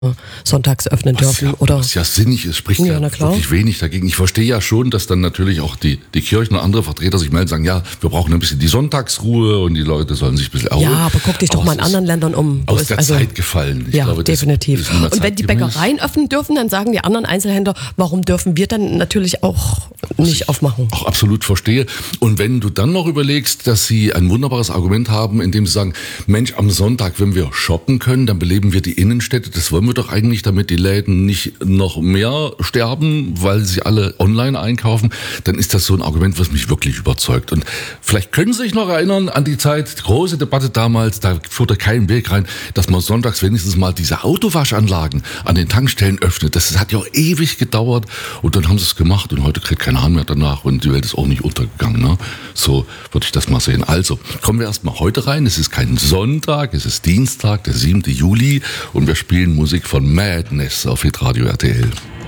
sonntags öffnen dürfen. Ja, oder was ja sinnig ist, spricht ja wirklich wenig dagegen. Ich verstehe ja schon, dass dann natürlich auch die Kirchen und andere Vertreter sich melden und sagen, ja, wir brauchen ein bisschen die Sonntagsruhe und die Leute sollen sich ein bisschen erholen. Ja, aber guck dich doch mal in anderen Ländern um. Aus der Zeit gefallen. Ich glaube, definitiv. Und wenn die Bäckereien öffnen dürfen, dann sagen die anderen Einzelhändler, warum dürfen wir dann natürlich auch nicht aufmachen? Auch absolut verstehe. Und wenn du dann noch überlegst, dass sie ein wunderbares Argument haben, indem sie sagen, Mensch, am Sonntag, wenn wir shoppen können, dann beleben wir die Innenstädte. Das wollen wir doch eigentlich, damit die Läden nicht noch mehr sterben, weil sie alle online einkaufen. Dann ist das so ein Argument, was mich wirklich überzeugt. Und vielleicht können Sie sich noch erinnern an die Zeit, große Debatte damals, da führte kein Weg rein, dass man sonntags wenigstens mal diese Autowaschanlagen an den Tankstellen öffnet. Das hat ja auch ewig gedauert und dann haben sie es gemacht und heute kriegt kein Hahn mehr danach und die Welt ist auch nicht untergegangen. Ne? So würde ich das mal sehen. Also, kommen wir erstmal heute rein. Es ist kein Sonntag, es ist Dienstag, der 7. Juli und wir spielen Musik von Madness auf Hitradio RTL.